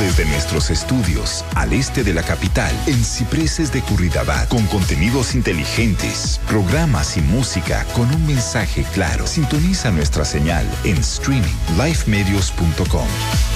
desde nuestros estudios al este de la capital, en Cipreses de Curridabat, con contenidos inteligentes, programas y música con un mensaje claro. Sintoniza nuestra señal en streaming, lifemedios.com.